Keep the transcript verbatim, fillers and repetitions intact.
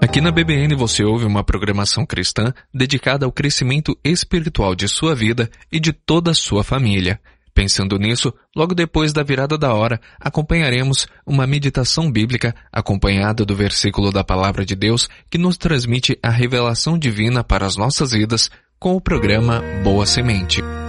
Aqui na B B N você ouve uma programação cristã dedicada ao crescimento espiritual de sua vida e de toda a sua família. Pensando nisso, logo depois da virada da hora, acompanharemos uma meditação bíblica acompanhada do versículo da Palavra de Deus que nos transmite a revelação divina para as nossas vidas com o programa Boa Semente.